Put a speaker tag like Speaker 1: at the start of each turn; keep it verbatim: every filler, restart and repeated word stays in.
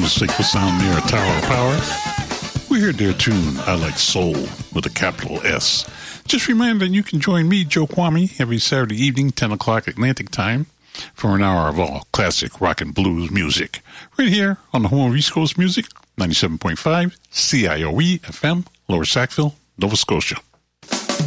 Speaker 1: unmistakable sound near a tower of power. We heard their tune, I Like Soul, with a capital S. Just remember that you can join me, Joe Kwame, every Saturday evening, ten o'clock Atlantic time, for an hour of all classic rock and blues music. Right here on the home of East Coast Music, ninety-seven point five C I O E F M, Lower Sackville, Nova Scotia.